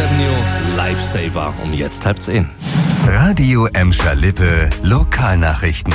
Avenue, Lifesaver um jetzt 9:30. Radio Emscher Lippe, Lokalnachrichten.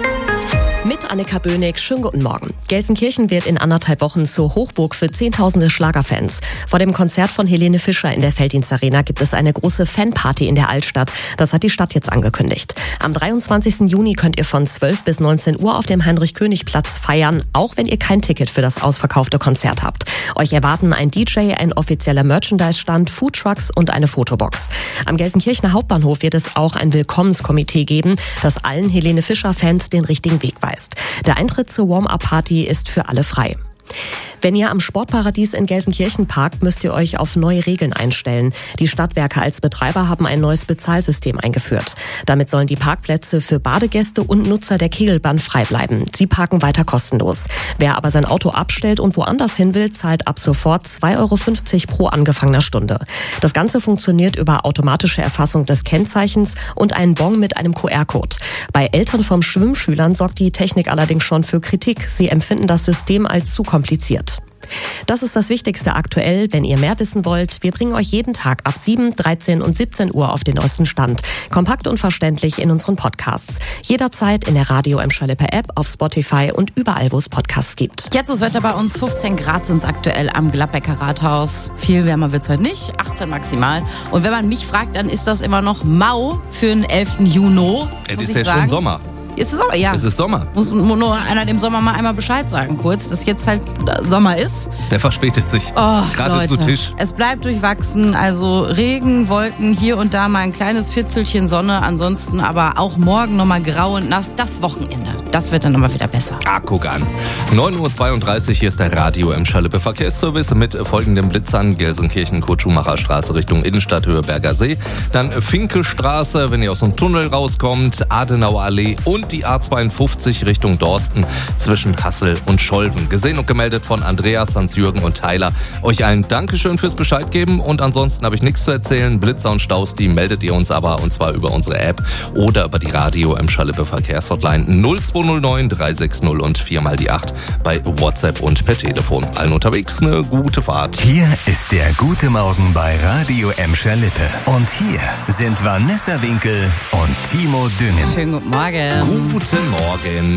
Mit Annika Böhnig, schönen guten Morgen. Gelsenkirchen wird in 1,5 Wochen zur Hochburg für Zehntausende Schlagerfans. Vor dem Konzert von Helene Fischer in der Felddienstarena gibt es eine große Fanparty in der Altstadt. Das hat die Stadt jetzt angekündigt. Am 23. Juni könnt ihr von 12 bis 19 Uhr auf dem Heinrich-König-Platz feiern, auch wenn ihr kein Ticket für das ausverkaufte Konzert habt. Euch erwarten ein DJ, ein offizieller Merchandise-Stand, Foodtrucks und eine Fotobox. Am Gelsenkirchener Hauptbahnhof wird es auch ein Willkommenskomitee geben, das allen Helene Fischer-Fans den richtigen Weg weist. Der Eintritt zur Warm-Up-Party ist für alle frei. Wenn ihr am Sportparadies in Gelsenkirchen parkt, müsst ihr euch auf neue Regeln einstellen. Die Stadtwerke als Betreiber haben ein neues Bezahlsystem eingeführt. Damit sollen die Parkplätze für Badegäste und Nutzer der Kegelbahn frei bleiben. Sie parken weiter kostenlos. Wer aber sein Auto abstellt und woanders hin will, zahlt ab sofort 2,50 € pro angefangener Stunde. Das Ganze funktioniert über automatische Erfassung des Kennzeichens und einen Bon mit einem QR-Code. Bei Eltern von Schwimmschülern sorgt die Technik allerdings schon für Kritik. Sie empfinden das System als zu kompliziert. Das ist das Wichtigste aktuell. Wenn ihr mehr wissen wollt, wir bringen euch jeden Tag ab 7, 13 und 17 Uhr auf den neuesten Stand. Kompakt und verständlich in unseren Podcasts. Jederzeit in der Radio Emscher Lippe App, auf Spotify und überall, wo es Podcasts gibt. Jetzt ist Wetter bei uns, 15 Grad sind es aktuell am Gladbecker Rathaus. Viel wärmer wird es heute nicht, 18 maximal. Und wenn man mich fragt, dann ist das immer noch mau für den 11. Juni. Es ist ja schon Sommer. Ist es Sommer, ja. Es ist Sommer. Muss nur einer dem Sommer mal einmal Bescheid sagen, kurz, dass jetzt halt Sommer ist. Der verspätet sich. Ist gerade zu Tisch. Es bleibt durchwachsen, also Regen, Wolken, hier und da mal ein kleines Vierzelchen Sonne, ansonsten aber auch morgen nochmal grau und nass. Das Wochenende, das wird dann aber wieder besser. Guck an. 9:32 Uhr, hier ist der Radio Emscher Lippe Verkehrsservice mit folgenden Blitzern. Gelsenkirchen-Kurt-Schumacher-Straße Richtung Innenstadt, Höhe Berger See. Dann Finke-Straße, wenn ihr aus dem Tunnel rauskommt, Adenauer Allee und die A52 Richtung Dorsten zwischen Hassel und Scholven. Gesehen und gemeldet von Andreas, Hans-Jürgen und Tyler. Euch allen Dankeschön fürs Bescheid geben und ansonsten habe ich nichts zu erzählen. Blitzer und Staus, die meldet ihr uns aber und zwar über unsere App oder über die Radio Emscher Lippe Verkehrshotline 0209 360 und 4x8 bei WhatsApp und per Telefon. Allen unterwegs eine gute Fahrt. Hier ist der Gute Morgen bei Radio Emscher Lippe. Und hier sind Vanessa Winkel und Timo Düngen. Schönen guten Morgen. Guten Morgen.